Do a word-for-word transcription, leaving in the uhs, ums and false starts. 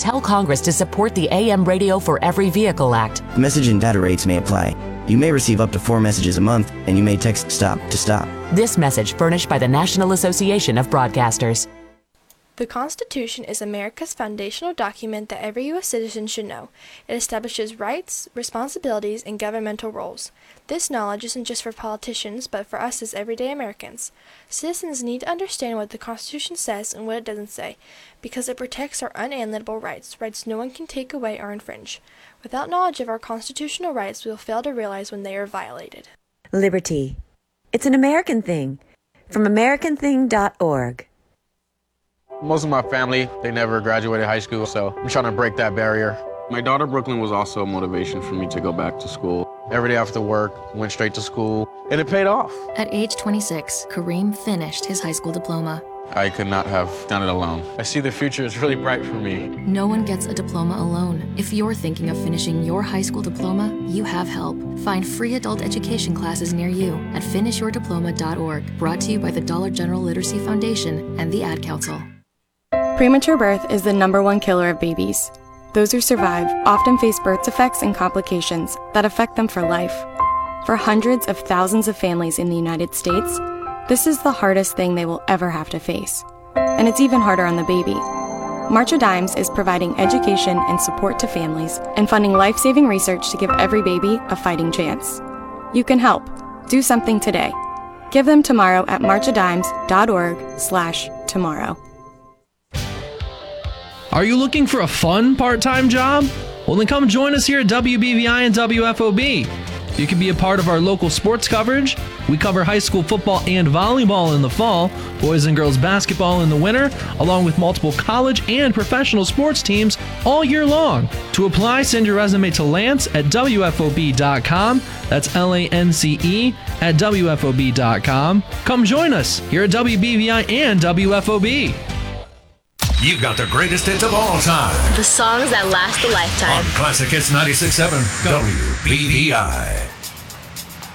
tell Congress to support the A M Radio for Every Vehicle Act. Message and data rates may apply. You may receive up to four messages a month, and you may text STOP to stop. This message furnished by the National Association of Broadcasters. The Constitution is America's foundational document that every U S citizen should know. It establishes rights, responsibilities, and governmental roles. This knowledge isn't just for politicians, but for us as everyday Americans. Citizens need to understand what the Constitution says and what it doesn't say, because it protects our unalienable rights, rights no one can take away or infringe. Without knowledge of our constitutional rights, we will fail to realize when they are violated. Liberty. It's an American thing. From American thing dot org. Most of my family, they never graduated high school, so I'm trying to break that barrier. My daughter Brooklyn was also a motivation for me to go back to school. Every day after work, went straight to school, and it paid off. At age twenty-six, Kareem finished his high school diploma. I could not have done it alone. I see the future is really bright for me. No one gets a diploma alone. If you're thinking of finishing your high school diploma, you have help. Find free adult education classes near you at finish your diploma dot org. Brought to you by the Dollar General Literacy Foundation and the Ad Council. Premature birth is the number one killer of babies. Those who survive often face birth defects and complications that affect them for life. For hundreds of thousands of families in the United States, this is the hardest thing they will ever have to face. And it's even harder on the baby. March of Dimes is providing education and support to families and funding life-saving research to give every baby a fighting chance. You can help. Do something today. Give them tomorrow at march of dimes dot org slash tomorrow. Are you looking for a fun part-time job? Well, then come join us here at W B V I and W F O B. You can be a part of our local sports coverage. We cover high school football and volleyball in the fall, boys and girls basketball in the winter, along with multiple college and professional sports teams all year long. To apply, send your resume to Lance at W F O B dot com. That's L A N C E at W F O B dot com. Come join us here at W B V I and W F O B. You've got the greatest hits of all time. The songs that last a lifetime. On Classic Hits ninety-six point seven W B V I.